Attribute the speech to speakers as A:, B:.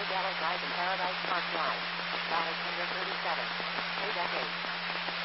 A: Gallo Drive and Paradise Park Drive. Valley Tender 37. Payback 8.